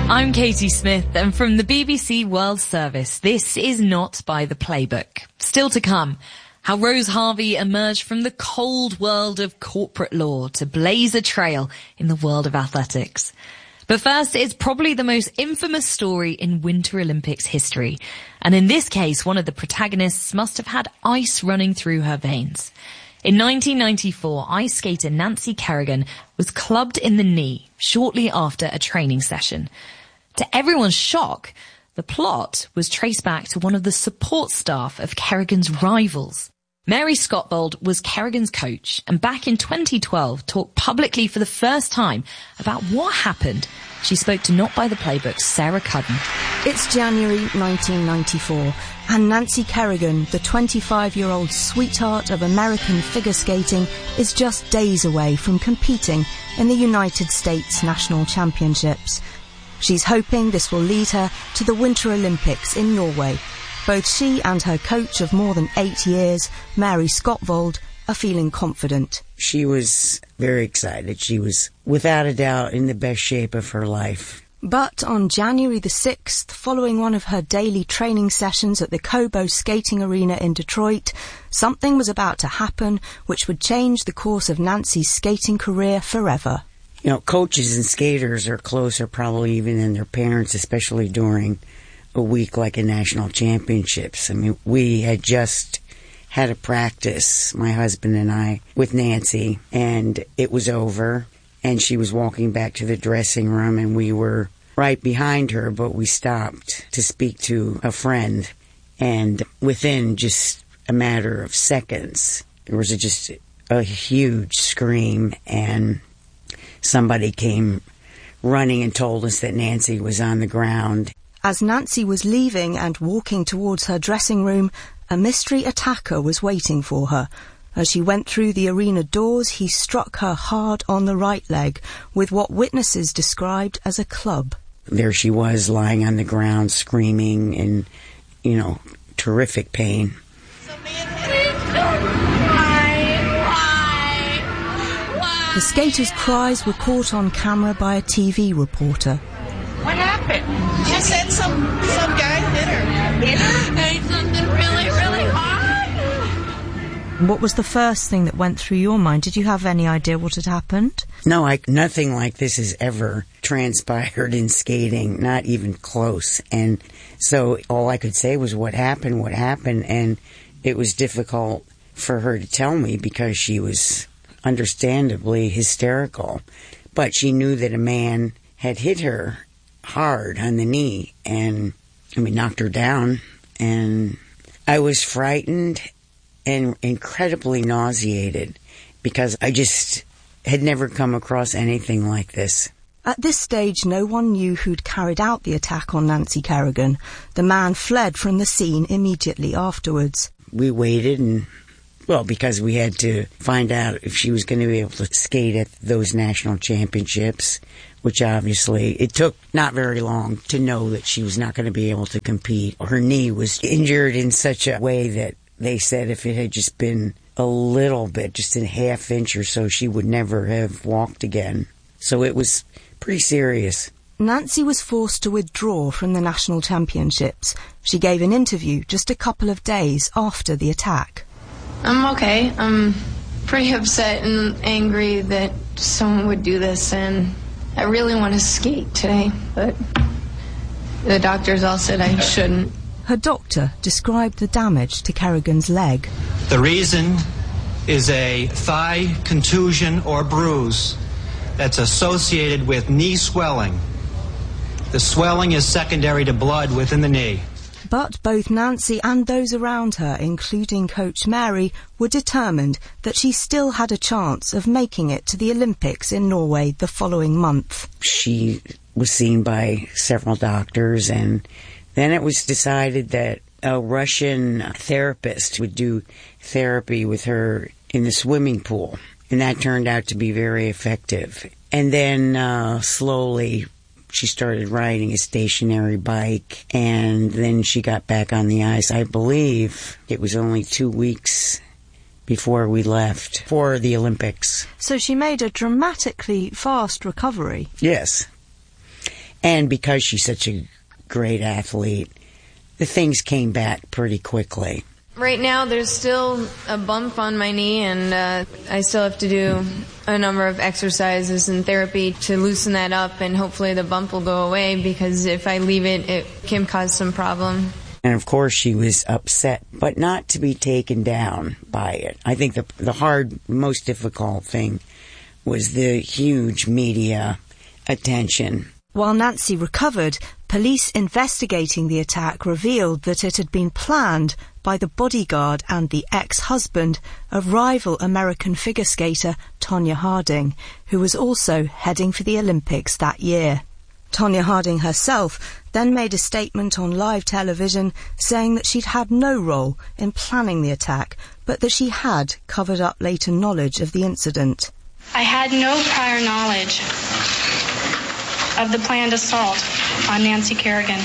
I'm Katie Smith, and from the BBC World Service, this is Not by the Playbook. Still to come, how Rose Harvey emerged from the cold world of corporate law to blaze a trail in the world of athletics. But first, it's probably the most infamous story in Winter Olympics history. And in this case, one of the protagonists must have had ice running through her veins. In 1994, ice skater Nancy Kerrigan was clubbed in the knee shortly after a training session. To everyone's shock, the plot was traced back to one of the support staff of Kerrigan's rivals. Mary Scottvold was Kerrigan's coach, and back in 2012 talked publicly for the first time about what happened. She spoke to Not by the Playbook's Sarah Cudden. It's January 1994, and Nancy Kerrigan, the 25-year-old sweetheart of American figure skating, is just days away from competing in the United States National Championships. She's hoping this will lead her to the Winter Olympics in Norway. Both she and her coach of more than 8 years, Mary Scottvold, are feeling confident. She was very excited. She was, without a doubt, in the best shape of her life. But on January the 6th, following one of her daily training sessions at the Cobo Skating Arena in Detroit, something was about to happen which would change the course of Nancy's skating career forever. You know, coaches and skaters are closer probably even than their parents, especially during a week like a national championships. I mean, we had just had a practice, my husband and I, with Nancy, and it was over, and she was walking back to the dressing room, and we were right behind her, but we stopped to speak to a friend, and within just a matter of seconds, there was just a huge scream, and somebody came running and told us that Nancy was on the ground. As Nancy was leaving and walking towards her dressing room, a mystery attacker was waiting for her. As she went through the arena doors, he struck her hard on the right leg with what witnesses described as a club. There she was, lying on the ground, screaming in, terrific pain. The skater's cries were caught on camera by a TV reporter. What happened? She said some guy hit her. Hit her? Ate something really, really hot. What was the first thing that went through your mind? Did you have any idea what had happened? No, nothing like this has ever transpired in skating, not even close. And so all I could say was what happened, and it was difficult for her to tell me because she was understandably hysterical. But she knew that a man had hit her hard on the knee and, knocked her down. And I was frightened and incredibly nauseated because I just had never come across anything like this. At this stage, no one knew who'd carried out the attack on Nancy Kerrigan. The man fled from the scene immediately afterwards. We waited because we had to find out if she was going to be able to skate at those national championships, which obviously it took not very long to know that she was not going to be able to compete. Her knee was injured in such a way that they said if it had just been a little bit, just a half inch or so, she would never have walked again. So it was pretty serious. Nancy was forced to withdraw from the national championships. She gave an interview just a couple of days after the attack. I'm okay. I'm pretty upset and angry that someone would do this, and I really want to skate today, but the doctors all said I shouldn't. Her doctor described the damage to Kerrigan's leg. The reason is a thigh contusion or bruise that's associated with knee swelling. The swelling is secondary to blood within the knee. But both Nancy and those around her, including Coach Mary, were determined that she still had a chance of making it to the Olympics in Norway the following month. She was seen by several doctors, and then it was decided that a Russian therapist would do therapy with her in the swimming pool, and that turned out to be very effective. And then slowly she started riding a stationary bike, and then she got back on the ice. I believe it was only 2 weeks before we left for the Olympics. So she made a dramatically fast recovery. Yes. And because she's such a great athlete, the things came back pretty quickly. Right now, there's still a bump on my knee, and I still have to do a number of exercises and therapy to loosen that up, and hopefully the bump will go away, because if I leave it, it can cause some problem. And of course, she was upset, but not to be taken down by it. I think the most difficult thing was the huge media attention. While Nancy recovered, police investigating the attack revealed that it had been planned by the bodyguard and the ex-husband of rival American figure skater Tonya Harding, who was also heading for the Olympics that year. Tonya Harding herself then made a statement on live television saying that she'd had no role in planning the attack, but that she had covered up later knowledge of the incident. I had no prior knowledge of the planned assault on Nancy Kerrigan.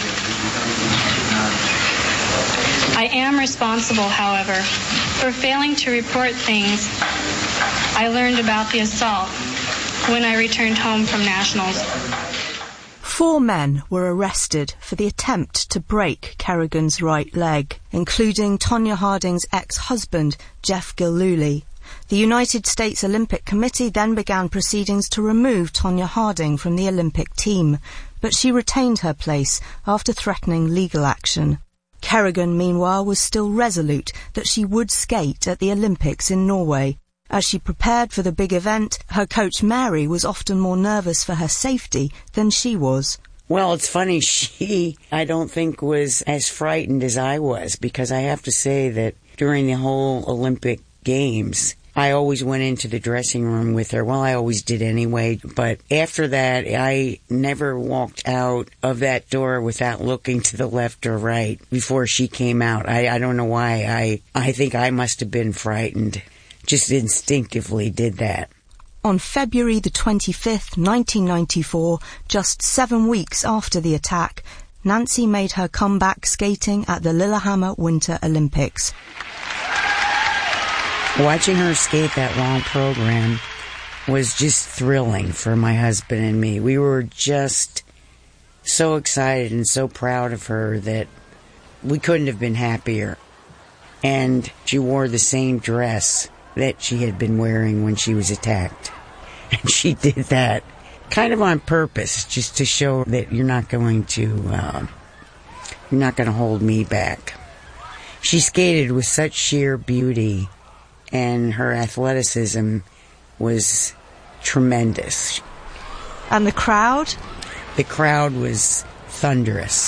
I am responsible, however, for failing to report things I learned about the assault when I returned home from nationals. 4 men were arrested for the attempt to break Kerrigan's right leg, including Tonya Harding's ex-husband, Jeff Gillooly. The United States Olympic Committee then began proceedings to remove Tonya Harding from the Olympic team, but she retained her place after threatening legal action. Kerrigan, meanwhile, was still resolute that she would skate at the Olympics in Norway. As she prepared for the big event, her coach Mary was often more nervous for her safety than she was. Well, it's funny, she, I don't think, was as frightened as I was, because I have to say that during the whole Olympic Games, I always went into the dressing room with her. Well, I always did anyway, but after that, I never walked out of that door without looking to the left or right before she came out. I don't know why. I think I must have been frightened. Just instinctively did that. On February the 25th, 1994, just 7 weeks after the attack, Nancy made her comeback skating at the Lillehammer Winter Olympics. Watching her skate that long program was just thrilling for my husband and me. We were just so excited and so proud of her that we couldn't have been happier. And she wore the same dress that she had been wearing when she was attacked. And she did that kind of on purpose, just to show that you're not going to hold me back. She skated with such sheer beauty, and her athleticism was tremendous. And the crowd? The crowd was thunderous.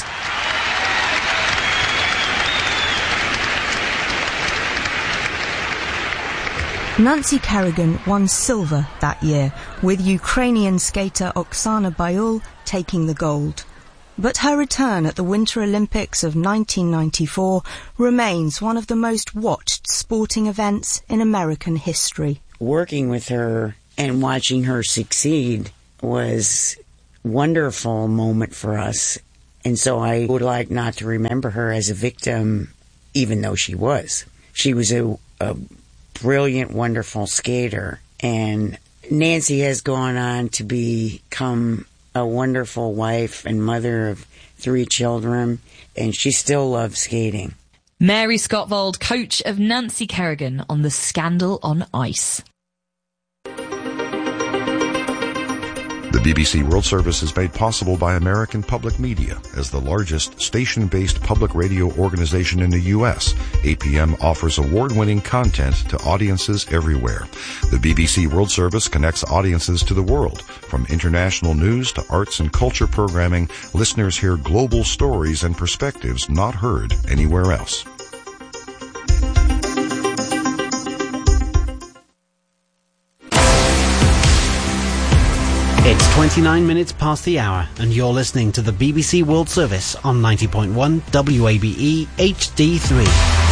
Nancy Kerrigan won silver that year, with Ukrainian skater Oksana Bayul taking the gold. But her return at the Winter Olympics of 1994 remains one of the most watched sporting events in American history. Working with her and watching her succeed was a wonderful moment for us. And so I would like not to remember her as a victim, even though she was. She was a brilliant, wonderful skater. And Nancy has gone on to become a wonderful wife and mother of 3 children, and she still loves skating. Mary Scottvold, coach of Nancy Kerrigan, on the scandal on ice. The BBC World Service is made possible by American Public Media. As the largest station-based public radio organization in the U.S., APM offers award-winning content to audiences everywhere. The BBC World Service connects audiences to the world. From international news to arts and culture programming, listeners hear global stories and perspectives not heard anywhere else. It's 29 minutes past the hour, and you're listening to the BBC World Service on 90.1 WABE HD3.